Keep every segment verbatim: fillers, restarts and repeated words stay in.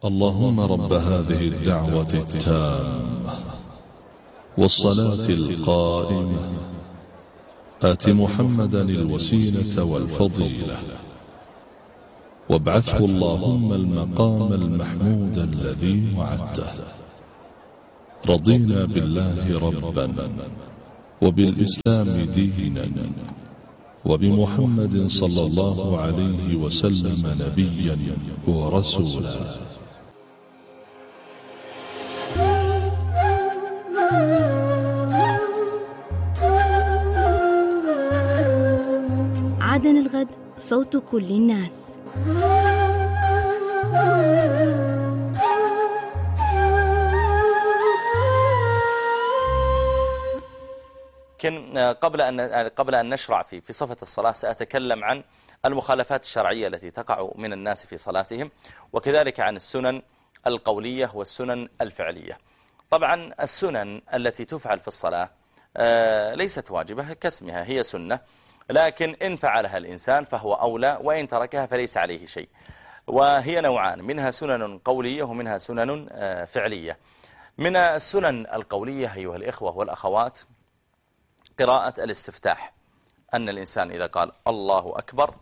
اللهم رب هذه الدعوة التامة والصلاة القائمة آت محمدا الوسيلة والفضيلة وابعثه اللهم المقام المحمود الذي وعدته. رضينا بالله ربا وبالإسلام دينا وبمحمد صلى الله عليه وسلم نبيا ورسولا. عدن الغد، صوت كل الناس. لكن قبل أن قبل أن نشرع في في صفة الصلاة سأتكلم عن المخالفات الشرعية التي تقع من الناس في صلاتهم، وكذلك عن السنن القولية والسنن الفعلية. طبعا السنن التي تفعل في الصلاة ليست واجبة كاسمها، هي سنة، لكن إن فعلها الإنسان فهو أولى، وإن تركها فليس عليه شيء. وهي نوعان، منها سنن قولية ومنها سنن فعلية. من السنن القولية أيها الإخوة والأخوات قراءة الاستفتاح، أن الإنسان إذا قال الله أكبر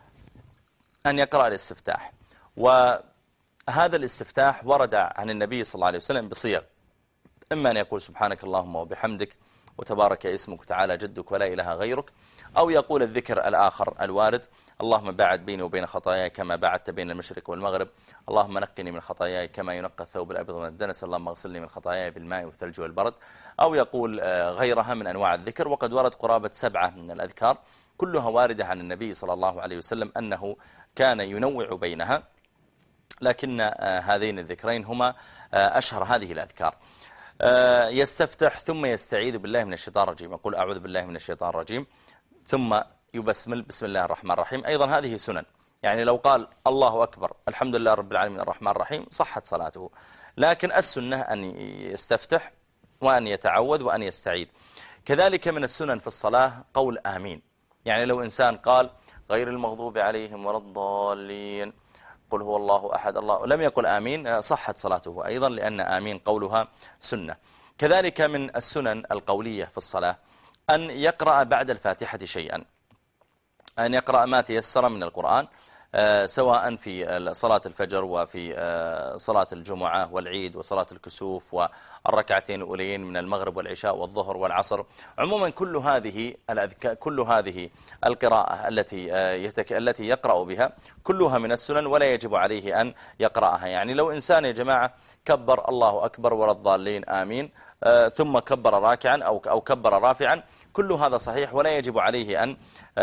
أن يقرأ الاستفتاح. وهذا الاستفتاح ورد عن النبي صلى الله عليه وسلم بصيغ، إما أن يقول سبحانك اللهم وبحمدك وتبارك اسمك وتعالى جدك ولا إله غيرك، أو يقول الذكر الآخر الوارد اللهم باعد بيني وبين خطاياي كما باعدت بين المشرق والمغرب، اللهم نقني من خطاياي كما ينقى الثوب الأبيض من الدنس، اللهم اغسلني من خطاياي بالماء والثلج والبرد، أو يقول غيرها من أنواع الذكر. وقد ورد قرابة سبعة من الأذكار كلها واردة عن النبي صلى الله عليه وسلم أنه كان ينوع بينها، لكن هذين الذكرين هما أشهر هذه الأذكار. يستفتح ثم يستعيذ بالله من الشيطان الرجيم، يقول أعوذ بالله من الشيطان الرجيم، ثم يبسمل بسم الله الرحمن الرحيم. أيضا هذه سنن، يعني لو قال الله أكبر الحمد لله رب العالمين الرحمن الرحيم صحت صلاته، لكن السنة أن يستفتح وأن يتعوذ وأن يستعيذ. كذلك من السنن في الصلاة قول آمين، يعني لو إنسان قال غير المغضوب عليهم ولا الضالين قل هو الله أحد الله لم يقل آمين صحت صلاته أيضا، لأن آمين قولها سنة. كذلك من السنن القولية في الصلاة أن يقرأ بعد الفاتحة شيئا، أن يقرأ ما تيسر من القرآن، سواء في صلاة الفجر وفي صلاة الجمعة والعيد وصلاة الكسوف والركعتين الأولين من المغرب والعشاء والظهر والعصر. عموما كل هذه كل هذه القراءة التي يتك... التي يقرأ بها كلها من السنن، ولا يجب عليه أن يقرأها. يعني لو إنسان يا جماعة كبر الله أكبر ولا الضالين آمين ثم كبر راكعا أو أو كبر رافعا، كل هذا صحيح ولا يجب عليه أن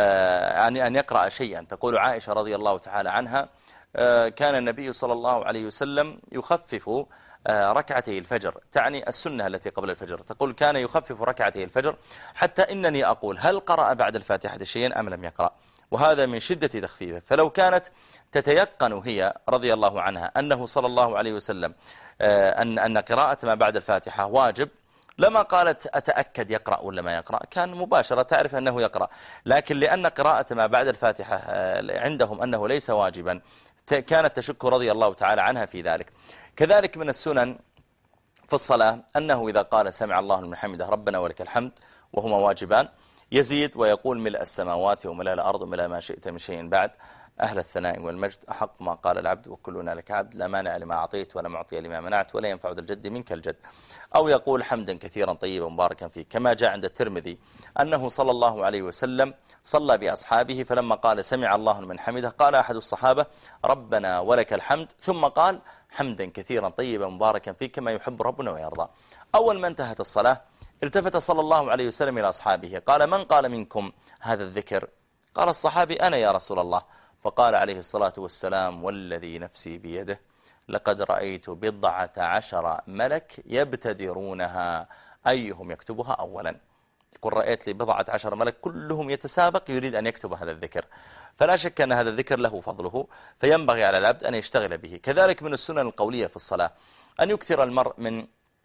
أن يقرأ شيئا. تقول عائشة رضي الله تعالى عنها كان النبي صلى الله عليه وسلم يخفف ركعتي الفجر، تعني السنة التي قبل الفجر، تقول كان يخفف ركعتي الفجر حتى إنني أقول هل قرأ بعد الفاتحة شيئا أم لم يقرأ، وهذا من شدة تخفيفه. فلو كانت تتيقن هي رضي الله عنها أنه صلى الله عليه وسلم أن أن قراءة ما بعد الفاتحة واجب لما قالت أتأكد يقرأ ولا ما يقرأ، كان مباشرة تعرف أنه يقرأ. لكن لأن قراءة ما بعد الفاتحة عندهم أنه ليس واجبا كانت تشك رضي الله تعالى عنها في ذلك. كذلك من السنن في الصلاة أنه إذا قال سمع الله لمن حمده ربنا ولك الحمد وهما واجبان يزيد ويقول ملء السماوات وملء الأرض وملء ما شئت من شيء بعد أهل الثناء والمجد أحق ما قال العبد وكلنا لك عبد لا مانع لما أعطيت ولا معطي لما منعت ولا ينفع ذا الجد منك الجد. أو يقول حمدا كثيرا طيبا مباركا فيه، كما جاء عند الترمذي أنه صلى الله عليه وسلم صلى بأصحابه فلما قال سمع الله من حمده قال أحد الصحابة ربنا ولك الحمد، ثم قال حمدا كثيرا طيبا مباركا فيه كما يحب ربنا ويرضى. أول ما انتهت الصلاة التفت صلى الله عليه وسلم إلى أصحابه قال من قال منكم هذا الذكر؟ قال الصحابي أنا يا رسول الله. فقال عليه الصلاة والسلام والذي نفسي بيده لقد رأيت بضعة عشر ملك يبتدرونها أيهم يكتبها أولا. يقول رأيت لي بضعة عشر ملك كلهم يتسابق يريد أن يكتب هذا الذكر، فلا شك أن هذا الذكر له فضله، فينبغي على العبد أن يشتغل به. كذلك من السنن القولية في الصلاة أن يكثر المرء من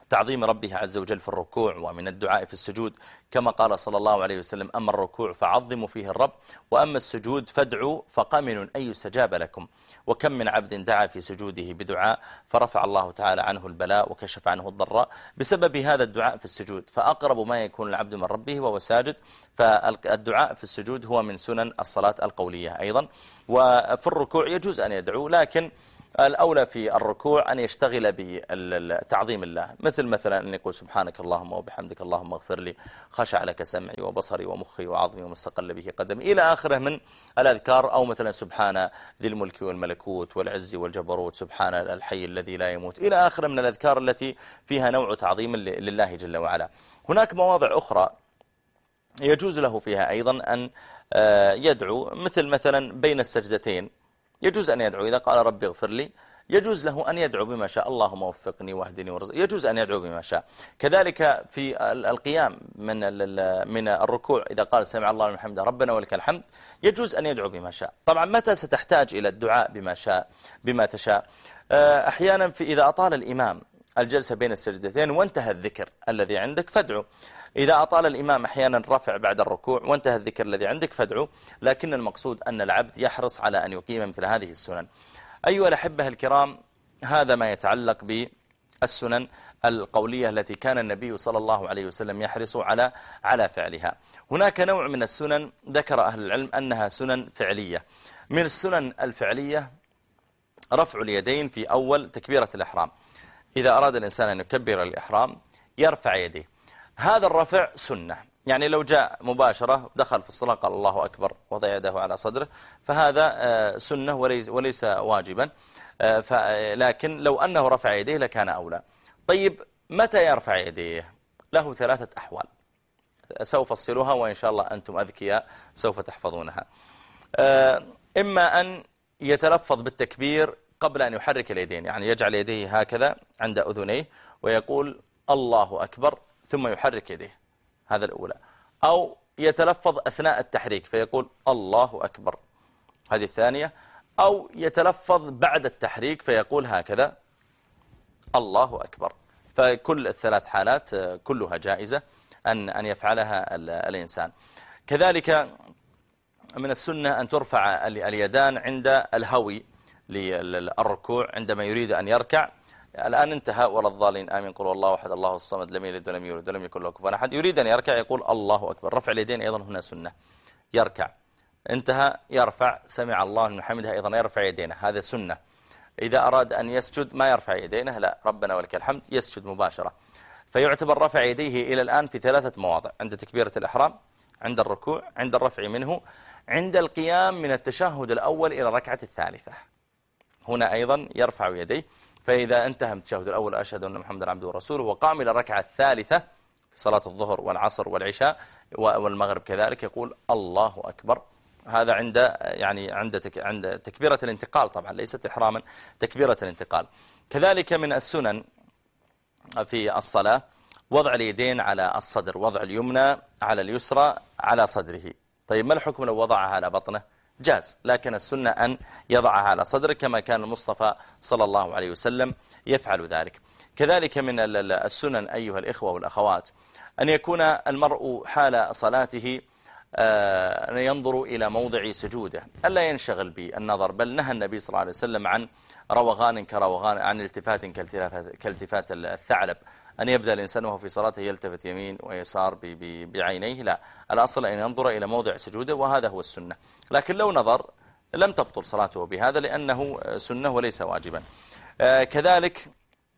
تعظيم ربه عز وجل في الركوع ومن الدعاء في السجود، كما قال صلى الله عليه وسلم: أما الركوع فعظموا فيه الرب، وأما السجود فادعوا فقمن أن يستجاب لكم. وكم من عبد دعا في سجوده بدعاء فرفع الله تعالى عنه البلاء وكشف عنه الضراء بسبب هذا الدعاء في السجود. فأقرب ما يكون العبد من ربه وهو ساجد، فالدعاء في السجود هو من سنن الصلاة القولية أيضا. وفي الركوع يجوز أن يدعو، لكن الأولى في الركوع أن يشتغل بتعظيم الله، مثل مثلا أن يقول: سبحانك اللهم وبحمدك اللهم اغفر لي، خشع لك سمعي وبصري ومخي وعظمي ومستقل به قدمي، إلى آخره من الأذكار. أو مثلا: سبحان ذي الملك والملكوت والعز والجبروت، سبحان الحي الذي لا يموت، إلى آخره من الأذكار التي فيها نوع تعظيم لله جل وعلا. هناك مواضع أخرى يجوز له فيها أيضا أن يدعو، مثل مثلا بين السجدتين يجوز أن يدعو. إذا قال: ربي اغفر لي، يجوز له أن يدعو بما شاء: اللهم وفقني واهدني وارزقني، يجوز أن يدعو بما شاء. كذلك في القيام من من الركوع، إذا قال: سمع الله لمن حمده ربنا ولك الحمد، يجوز أن يدعو بما شاء. طبعا متى ستحتاج إلى الدعاء بما شاء بما تشاء؟ أحيانا في إذا أطال الإمام الجلسة بين السجدتين وانتهى الذكر الذي عندك فادعو. إذا أطال الإمام أحيانا رفع بعد الركوع وانتهى الذكر الذي عندك فادعو. لكن المقصود أن العبد يحرص على أن يقيم مثل هذه السنن. أيها الأحبة الكرام، هذا ما يتعلق بالسنن القولية التي كان النبي صلى الله عليه وسلم يحرص على على فعلها. هناك نوع من السنن ذكر أهل العلم أنها سنن فعلية. من السنن الفعلية رفع اليدين في أول تكبيرة الإحرام. إذا أراد الإنسان أن يكبر الإحرام يرفع يديه. هذا الرفع سنة، يعني لو جاء مباشرة دخل في الصلاة قال الله أكبر وضع يده على صدره فهذا سنة وليس, وليس واجبا، لكن لو أنه رفع يديه لكان أولى. طيب متى يرفع يديه؟ له ثلاثة أحوال سوف أفصلها، وإن شاء الله أنتم أذكياء سوف تحفظونها. إما أن يتلفظ بالتكبير قبل أن يحرك اليدين، يعني يجعل يديه هكذا عند أذنيه ويقول الله أكبر ثم يحرك يديه، هذا الأولى. أو يتلفظ أثناء التحريك فيقول الله أكبر، هذه الثانية. أو يتلفظ بعد التحريك فيقول هكذا الله أكبر. فكل الثلاث حالات كلها جائزة أن أن يفعلها الإنسان. كذلك من السنة أن ترفع اليدان عند الهوي للركوع عندما يريد أن يركع. الآن انتهى ولا الضالين آمين قل والله أحد الله الصمد لم يلد ولم يولد ولم يكن له كفوا أحد، يريد أن يركع يقول الله أكبر. رفع اليدين أيضا هنا سنة. يركع انتهى يرفع سمع الله لمن حمده أيضا يرفع يدينه، هذا سنة. إذا أراد أن يسجد ما يرفع يدينه، لا ربنا ولك الحمد يسجد مباشرة. فيعتبر رفع يديه إلى الآن في ثلاثة مواضع: عند تكبيرة الإحرام، عند الركوع، عند الرفع منه، عند القيام من التشهد الأول إلى الركعة الثالثة. هنا أيضا يرفع يديه. فإذا انتهى من التشهد الأول أشهد أن محمدا عبده ورسوله وقام إلى الركعة الثالثة في صلاة الظهر والعصر والعشاء والمغرب كذلك يقول الله أكبر. هذا عند يعني عند تك عند تكبيرة الانتقال، طبعا ليست إحراما، تكبيرة الانتقال. كذلك من السنن في الصلاة وضع اليدين على الصدر، وضع اليمنى على اليسرى على صدره. طيب ما الحكم لو وضعها على بطنه؟ جاز، لكن السنة أن يضعها على صدره كما كان المصطفى صلى الله عليه وسلم يفعل ذلك. كذلك من السنن أيها الإخوة والأخوات أن يكون المرء حال صلاته أن ينظر إلى موضع سجوده، ألا ينشغل بالنظر، بل نهى النبي صلى الله عليه وسلم عن روغان كروغان، عن التفات كالتفات الثعلب، أن يبدأ الإنسان وهو في صلاته يلتفت يمين ويسار بعينيه، لا، الأصل أن ينظر إلى موضع سجوده، وهذا هو السنة. لكن لو نظر لم تبطل صلاته بهذا لأنه سنة وليس واجبا. كذلك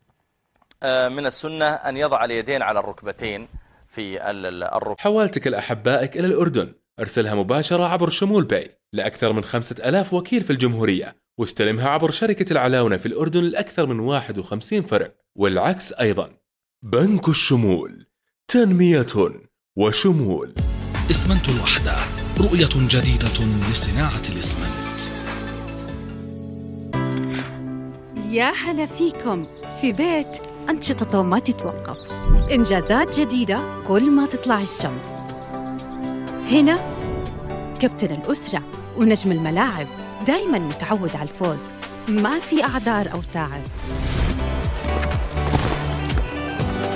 من السنة أن يضع اليدين على الركبتين في الركبة. حوالتك الأحبائك إلى الأردن أرسلها مباشرة عبر شمول باي لأكثر من خمسة ألاف وكيل في الجمهورية، واستلمها عبر شركة العلاونة في الأردن لأكثر من واحد وخمسين فرع، والعكس أيضا. بنك الشمول، تنمية وشمول. إسمنت الوحدة، رؤية جديدة لصناعة الإسمنت. يا هلا فيكم في بيت أنشطته ما تتوقف، إنجازات جديدة كل ما تطلع الشمس. هنا كابتن الأسرة ونجم الملاعب دايما متعود على الفوز، ما في أعذار أو تعب.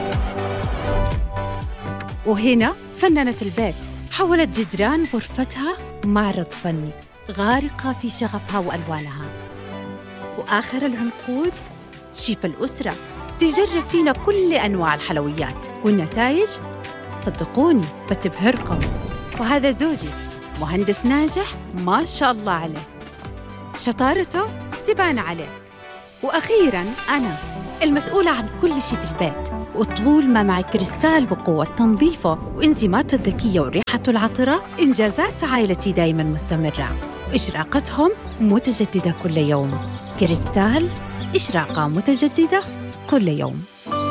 وهنا فنانة البيت حولت جدران غرفتها معرض فني، غارقة في شغفها وألوانها. وآخر العنقود شيف الأسرة تجرب فينا كل أنواع الحلويات، والنتائج صدقوني بتبهركم. وهذا زوجي مهندس ناجح ما شاء الله عليه، شطارته تبان عليه. وأخيراً أنا المسؤولة عن كل شيء في البيت، وطول ما معي كريستال بقوة تنظيفه وإنزيماته الذكية وريحته العطرة، إنجازات عائلتي دايماً مستمرة، إشراقتهم متجددة كل يوم. كريستال، إشراقة متجددة كل يوم.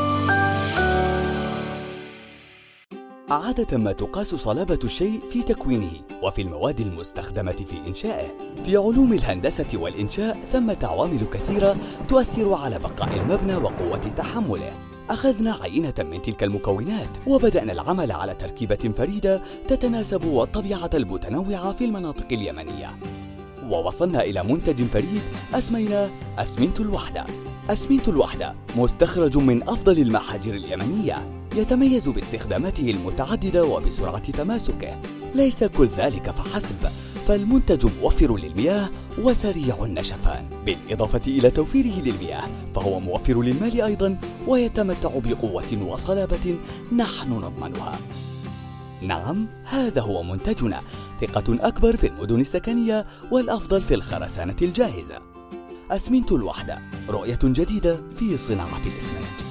عادة ما تقاس صلابة الشيء في تكوينه وفي المواد المستخدمة في إنشائه. في علوم الهندسة والإنشاء ثمة عوامل كثيرة تؤثر على بقاء المبنى وقوة تحمله. أخذنا عينة من تلك المكونات وبدأنا العمل على تركيبة فريدة تتناسب والطبيعة المتنوعة في المناطق اليمنية، ووصلنا إلى منتج فريد أسميناه أسمنت الوحدة. أسمنت الوحدة مستخرج من أفضل المحاجر اليمنية، يتميز باستخداماته المتعددة وبسرعة تماسكه. ليس كل ذلك فحسب، فالمنتج موفر للمياه وسريع النشفان، بالإضافة إلى توفيره للمياه فهو موفر للمال أيضا، ويتمتع بقوة وصلابة نحن نضمنها. نعم، هذا هو منتجنا، ثقة أكبر في المدن السكنية والأفضل في الخرسانة الجاهزة. أسمنت الوحدة، رؤية جديدة في صناعة الإسمنت.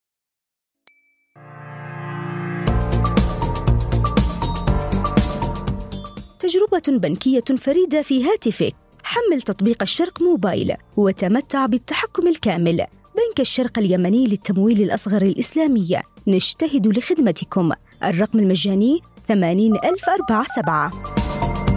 تجربة بنكية فريدة في هاتفك. حمل تطبيق الشرق موبايل وتمتع بالتحكم الكامل. بنك الشرق اليمني للتمويل الأصغر الإسلامي، نجتهد لخدمتكم. الرقم المجاني ثمانين ألف وأربعة وسبعين.